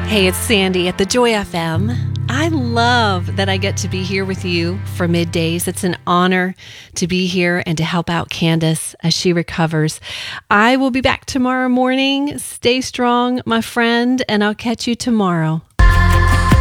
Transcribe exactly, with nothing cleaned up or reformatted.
Hey, it's Sandy at the Joy F M. I love that I get to be here with you for middays. It's an honor to be here and to help out Candace as she recovers. I will be back tomorrow morning. Stay strong, my friend, and I'll catch you tomorrow.